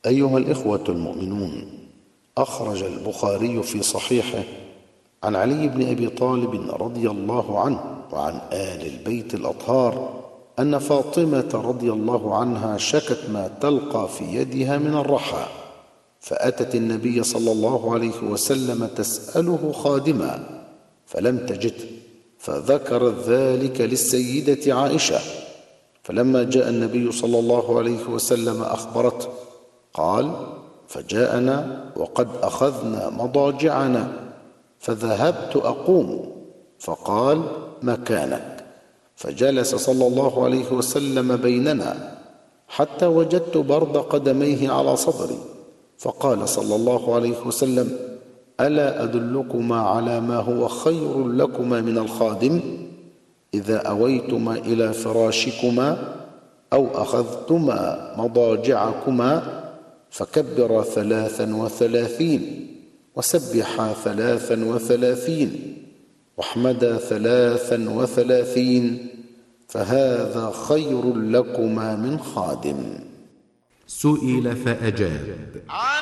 أيها الإخوة المؤمنون، أخرج البخاري في صحيحه عن علي بن أبي طالب رضي الله عنه وعن آل البيت الأطهار أن فاطمة رضي الله عنها شكت ما تلقى في يدها من الرحى، فأتت النبي صلى الله عليه وسلم تسأله خادما فلم تجده، فذكرت ذلك للسيدة عائشة، فلما جاء النبي صلى الله عليه وسلم أخبرته، قال: فجاءنا وقد أخذنا مضاجعنا، فذهبت أقوم، فقال: مكانك، فجلس صلى الله عليه وسلم بيننا حتى وجدت برد قدميه على صدري، فقال صلى الله عليه وسلم: ألا أدلكما على ما هو خير لكما من الخادم؟ إذا أويتما إلى فراشكما أو أخذتما مضاجعكما فكبرا 33 وسبحا 33 واحمدا 33، فهذا خير لكما من خادم. سئل فأجاب: